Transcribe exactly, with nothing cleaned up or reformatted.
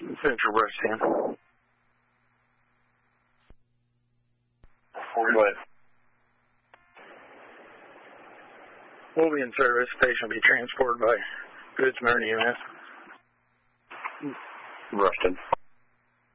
Central Brush ten. Go ahead. We'll be in service. Patient will be transported by Good Samaritan E M S. Rushton.